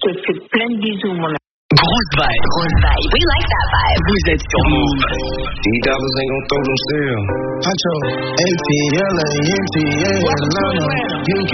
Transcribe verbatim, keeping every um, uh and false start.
te fais plein de bisous, mon ami. Grosse vibe. Grosse vibe. We like that vibe. Vous êtes sur Move. These dollars ain't gon' throw them still. Huncho, A T L A N T A Atlanta. You